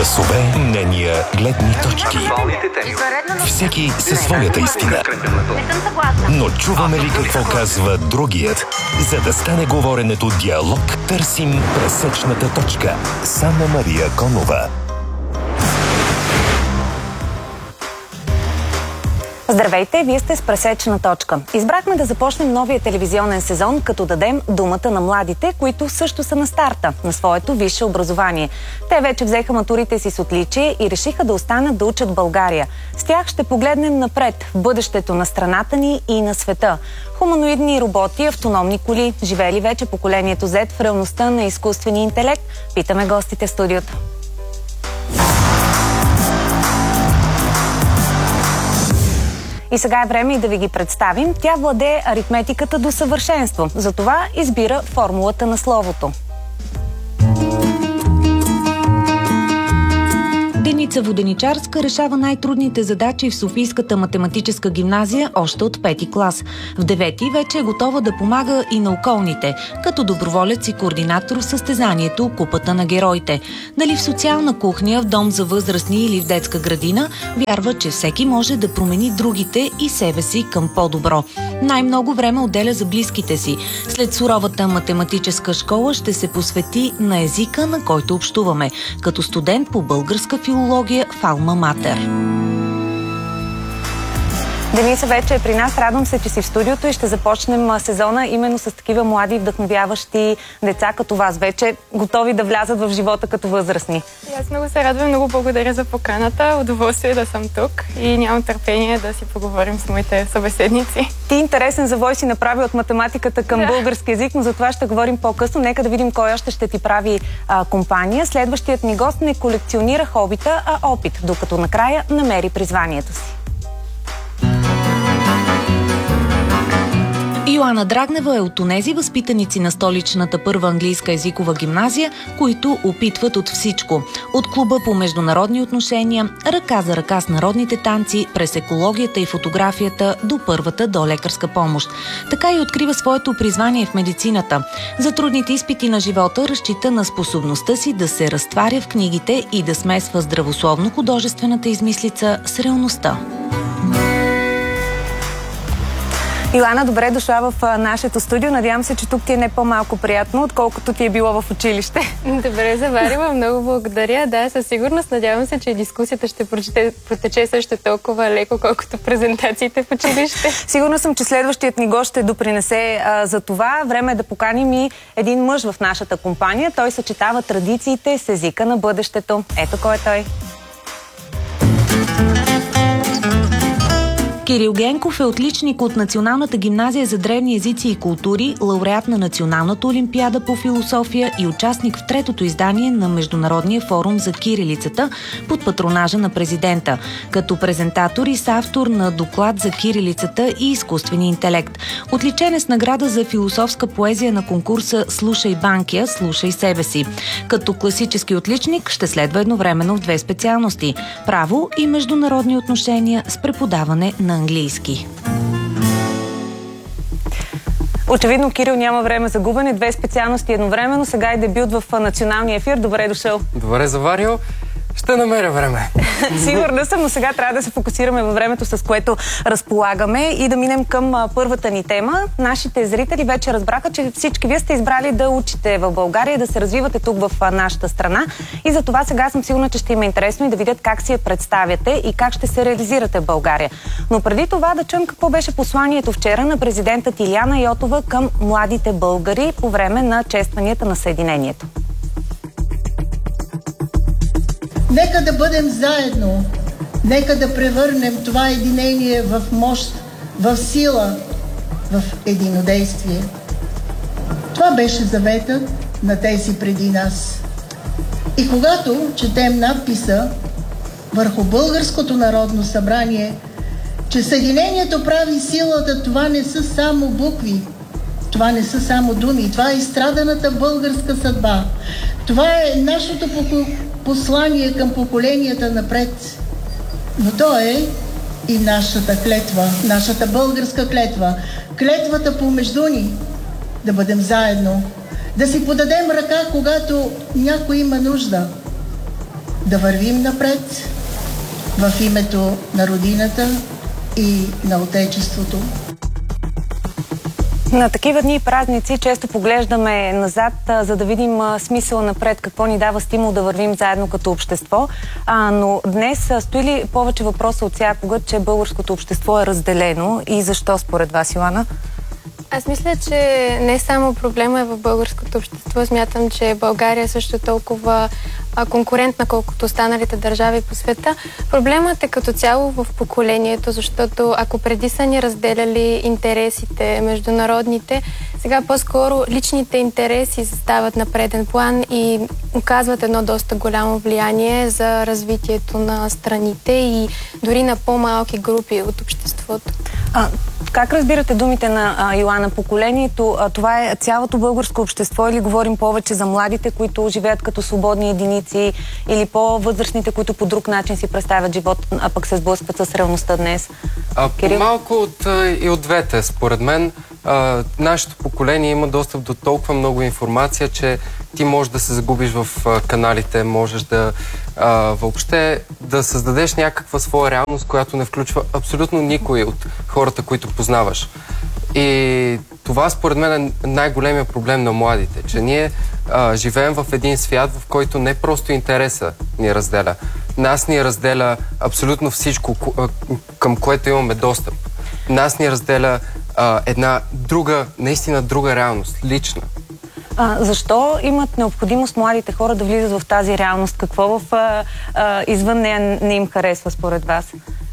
Гласове, мнения, гледни точки. Всеки със своята истина. Но чуваме ли какво казва другият? За да стане говоренето диалог, търсим пресечната точка. с Анна-Мария Конова. Здравейте, вие сте с Пресечна точка. Избрахме да започнем новия телевизионен сезон, като дадем думата на младите, които също са на старта на своето висше образование. Те вече взеха матурите си с отличие и решиха да останат да учат България. С тях ще погледнем напред в бъдещето на страната ни и на света. Хуманоидни роботи, автономни коли, живели вече поколението Z в реалността на изкуствения интелект? Питаме гостите в студиото. И сега е време и да ви ги представим. Тя владее аритметиката до съвършенство. Затова избира формулата на словото. Деница Воденичарска решава най-трудните задачи в Софийската математическа гимназия още от 5-ти клас. В 9-ти вече е готова да помага и на околните, като доброволец и координатор в състезанието Купата на героите. Дали в социална кухня, в дом за възрастни или в детска градина, вярва, че всеки може да промени другите и себе си към по-добро. Най-много време отделя за близките си. След суровата математическа школа ще се посвети на езика, на който общуваме, като студент по българска филология в Алма Матер. Дениса вече е при нас. Радвам се, че си в студиото и ще започнем сезона именно с такива млади, вдъхновяващи деца като вас. Вече готови да влязат в живота като възрастни. И аз много се радвам, много благодаря за поканата. Удоволствие да съм тук и нямам търпение да си поговорим с моите събеседници. Ти интересен завой си направи от математиката към български език, но за това ще говорим по-късно. Нека да видим кой още ще ти прави компания. Следващият ни гост не колекционира хобита, а опит, докато накрая намери призванието си. Йоана Драгнева е от онези възпитаници на столичната първа английска езикова гимназия, които опитват от всичко. От клуба по международни отношения, ръка за ръка с народните танци, през екологията и фотографията до първата долекарска помощ. Така и открива своето призвание в медицината. За трудните изпити на живота разчита на способността си да се разтваря в книгите и да смесва здравословно-художествената измислица с реалността. Йоана, добре дошла в нашето студио. Надявам се, че тук ти е не по-малко приятно, отколкото ти е било в училище. Добре заварила, много благодаря. Да, със сигурност. Надявам се, че дискусията ще протече също толкова леко, колкото презентациите в училище. Сигурна съм, че следващият ни гост ще допринесе за това. Време е да поканим и един мъж в нашата компания. Той съчетава традициите с езика на бъдещето. Ето кой е той. Кирил Генков е отличник от Националната гимназия за древни езици и култури, лауреат на Националната олимпиада по философия и участник в третото издание на Международния форум за кирилицата под патронажа на президента, като презентатор и съавтор на доклад за кирилицата и изкуствения интелект. Отличен е с награда за философска поезия на конкурса "Слушай Банкя, слушай себе си". Като класически отличник ще следва едновременно в две специалности – право и международни отношения с преподаване на английски. Очевидно, Кирил няма време за губене. Две специалности едновременно. Сега е дебют в националния ефир. Добре дошъл. Добре заварил. Ще намеря време. Сигурна съм, но сега трябва да се фокусираме във времето, с което разполагаме и да минем към първата ни тема. Нашите зрители вече разбраха, че всички вие сте избрали да учите в България, да се развивате тук в нашата страна. И за това сега съм сигурна, че ще им е интересно и да видят как си я представяте и как ще се реализирате в България. Но преди това да чуем какво беше посланието вчера на президента Илияна Йотова към младите българи по време на честванията на Съединението. Нека да бъдем заедно, нека да превърнем това единение в мощ, в сила, в единодействие. Това беше заветът на тези преди нас. И когато четем надписа върху Българското народно събрание, че Съединението прави силата, това не са само букви, това не са само думи, това е изстраданата българска съдба. Това е нашето послание към поколенията напред. Но то е и нашата клетва, нашата българска клетва. Клетвата помежду ни да бъдем заедно, да си подадем ръка, когато някой има нужда, да вървим напред в името на родината и на Отечеството. На такива дни и празници често поглеждаме назад, за да видим смисъла напред, какво ни дава стимул да вървим заедно като общество. Но днес стои ли повече въпроса от всякога, че българското общество е разделено и защо според вас, Йоана? Аз мисля, че не само проблема е в българското общество. Смятам, че България е също толкова конкурентна, колкото останалите държави по света. Проблемът е като цяло в поколението, защото ако преди са ни разделяли интересите международните, сега по-скоро личните интереси стават на преден план и оказват едно доста голямо влияние за развитието на страните и дори на по-малки групи от обществото. Как разбирате думите на Йоана? Поколението, това е цялото българско общество или говорим повече за младите, които живеят като свободни единици или по-възрастните, които по друг начин си представят живот, а пък се сблъскват с реалността днес? Малко и от двете. Според мен нашето поколение има достъп до толкова много информация, че ти можеш да се загубиш в каналите, можеш да въобще да създадеш някаква своя реалност, която не включва абсолютно никой от хората, които познаваш. И това според мен е най-големия проблем на младите, че ние живеем в един свят, в който не просто интереса ни разделя. Нас ни разделя абсолютно всичко, към което имаме достъп. Нас ни разделя една друга, наистина друга реалност, лична. Защо имат необходимост младите хора да влизат в тази реалност? Какво извън нея не им харесва според вас?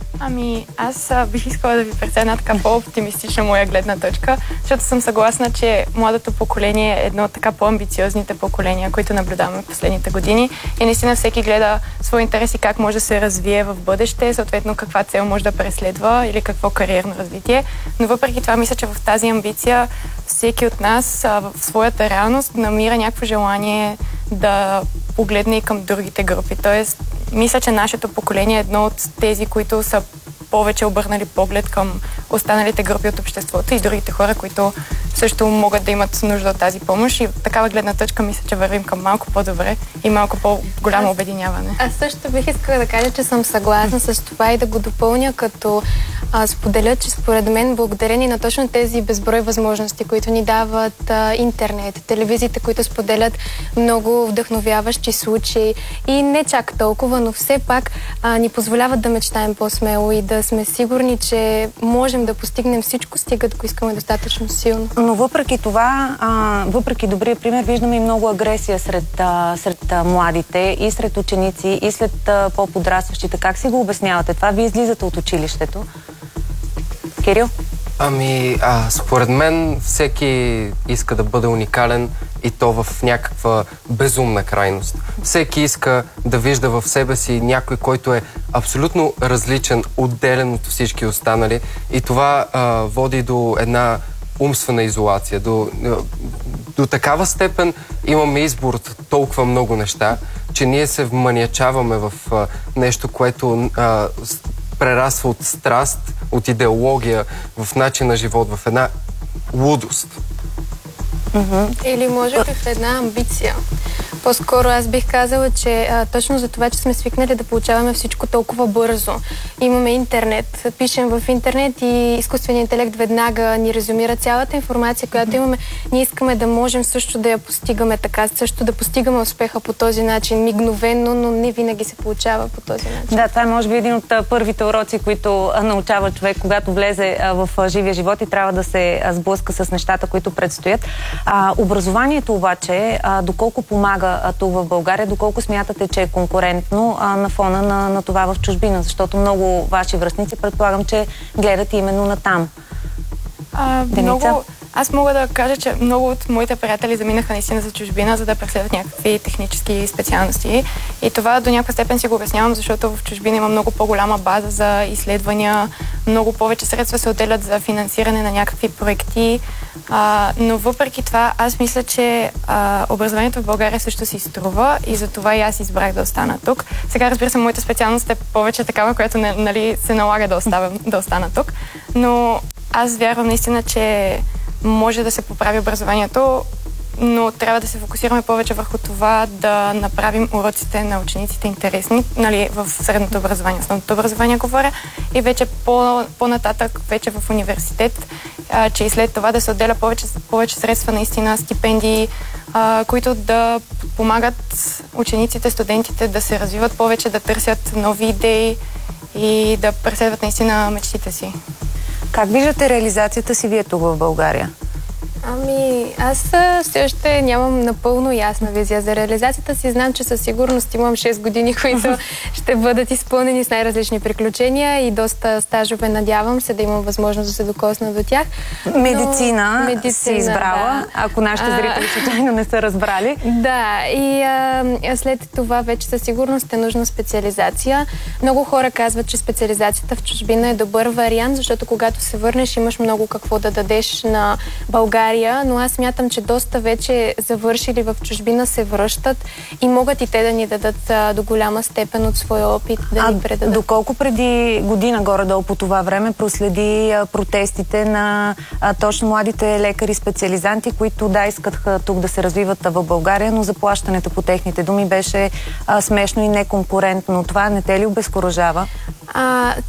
Аз бих искала да ви представя една така по-оптимистична моя гледна точка, защото съм съгласна, че младото поколение е едно от така по-амбициозните поколения, които наблюдаваме в последните години и наистина всеки гледа свои интереси, как може да се развие в бъдеще, съответно каква цел може да преследва или какво кариерно развитие. Но въпреки това мисля, че в тази амбиция всеки от нас в своята реалност намира някакво желание да погледне и към другите групи. Тоест, мисля, че нашето поколение е едно от тези, които са повече обърнали поглед към останалите групи от обществото и другите хора, които също могат да имат нужда от тази помощ. И от такава гледна точка мисля, че вървим към малко по-добре и малко по-голямо обединяване. Аз също бих искала да кажа, че съм съгласна с това и да го допълня, като споделя, че според мен благодарение на точно тези безброй възможности, които ни дават интернет, телевизиите, които споделят много вдъхновяващи случаи и не чак толкова, но все пак ни позволяват да мечтаем по-смело и да сме сигурни, че можем да постигнем всичко, стига ако искаме достатъчно силно. Но въпреки това, въпреки добрия пример, виждаме и много агресия сред младите и сред ученици и след по-подрастващите. Как си го обяснявате? Това вие излизате от училището. Кирил? Според мен всеки иска да бъде уникален и то в някаква безумна крайност. Всеки иска да вижда в себе си някой, който е абсолютно различен, отделен от всички останали и това води до една умствена изолация. До такава степен имаме избор от толкова много неща, че ние се вманиачаваме в нещо, което прераства от страст, от идеология в начин на живот, в една лудост. Или може би в една амбиция. По-скоро аз бих казала, че точно за това, че сме свикнали да получаваме всичко толкова бързо. Имаме интернет, пишем в интернет и изкуственият интелект веднага ни резюмира цялата информация, която имаме. Ние искаме да можем също да я постигаме така, също да постигаме успеха по този начин, мигновено, но не винаги се получава по този начин. Да, това е може би един от първите уроци, които научава човек, когато влезе в живия живот и трябва да се сблъска с нещата, които предстоят. Образованието обаче, доколко помага тук в България, доколко смятате, че е конкурентно на фона на това в чужбина? Защото много ваши връстници, предполагам, че гледат именно на там. Аз мога да кажа, че много от моите приятели заминаха наистина за чужбина, за да преследват някакви технически специалности. И това до някаква степен си го обяснявам, защото в чужбина има много по-голяма база за изследвания, много повече средства се отделят за финансиране на някакви проекти. Но въпреки това, аз мисля, че образованието в България също си струва и затова и аз избрах да остана тук. Сега, разбира се, моята специалност е повече такава, която се налага да остана тук. Но аз вярвам наистина, че може да се поправи образованието но трябва да се фокусираме повече върху това да направим уроците на учениците интересни, нали, в средното образование, основното образование говоря, и вече по-нататък, вече в университет, че и след това да се отделя повече средства, наистина стипендии, които да помагат учениците, студентите да се развиват повече, да търсят нови идеи и да преследват наистина мечтите си. Как виждате реализацията си вие тук в България? Аз все още нямам напълно ясна визия за реализацията си. Знам, че със сигурност имам 6 години, които ще бъдат изпълнени с най-различни приключения и доста стажове. Надявам се да имам възможност да се докосна до тях. Медицина си избрала, да. Ако нашите зрители случайно не са разбрали. Да, и след това вече със сигурност е нужна специализация. Много хора казват, че специализацията в чужбина е добър вариант, защото когато се върнеш, имаш много какво да дадеш на България, но аз смятам, че доста вече завършили в чужбина се връщат и могат и те да ни дадат до голяма степен от своя опит да ни предадат. Доколко преди година горе-долу по това време проследи протестите на точно младите лекари-специализанти, които искаха тук да се развиват в България, но заплащането по техните думи беше смешно и неконкурентно. Това не те ли обезкуражава?